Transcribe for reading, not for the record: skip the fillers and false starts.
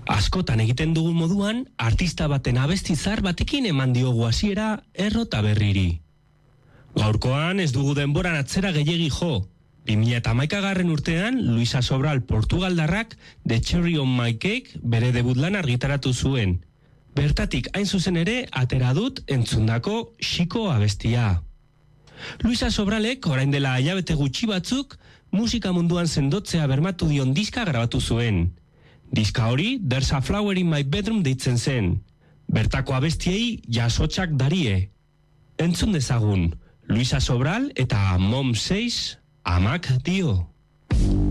Askotan egiten dugun moduan, artista baten abesti zahar batekin eman diogu hasiera erro eta berriri. Gaurkoan ez dugu denboran atzera gehiegi jo. 2011 urtean, Luisa Sobral Portugaldarrak The Cherry on My Cake bere debut lan argitaratu zuen. Bertatik hain zuzen ere atera dut entzundako Xiko abestia. Luisa Sobralek orain dela hilabete gutxi batzuk musika munduan sendotzea bermatu dion diska grabatu zuen. Diska hori There's a Flower in My Bedroom deitzen zen. Bertako abestiei jasotxak darie. Entzun dezagun, Luisa Sobral eta Mom Says, amak dio.